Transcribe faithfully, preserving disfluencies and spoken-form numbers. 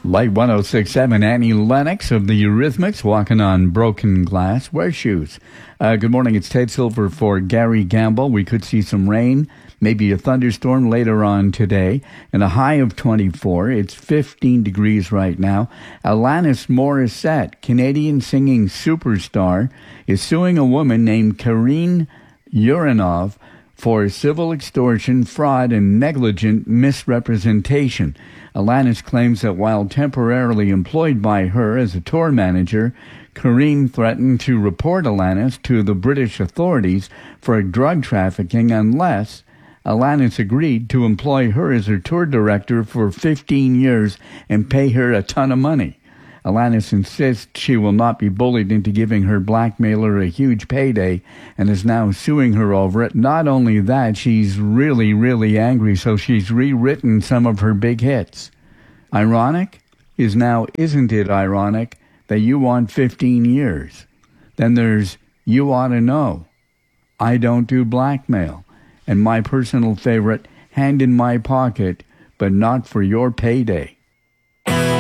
Light one oh six point seven, Annie Lennox of the Eurythmics, Walking on Broken Glass. Wear shoes. Uh, good morning, it's Ted Silver for Gary Gamble. We could see some rain, maybe a thunderstorm later on today, and a high of twenty-four. It's fifteen degrees right now. Alanis Morissette, Canadian singing superstar, is suing a woman named Karine Uranov for civil extortion, fraud, and negligent misrepresentation. Alanis claims that while temporarily employed by her as a tour manager, Karine threatened to report Alanis to the British authorities for drug trafficking unless Alanis agreed to employ her as her tour director for fifteen years and pay her a ton of money. Alanis insists she will not be bullied into giving her blackmailer a huge payday and is now suing her over it. Not only that, she's really, really angry, so she's rewritten some of her big hits. Ironic is now, isn't it ironic that you want fifteen years? Then there's You Ought to Know, I Don't Do Blackmail, and my personal favorite, Hand in My Pocket, but not for your payday.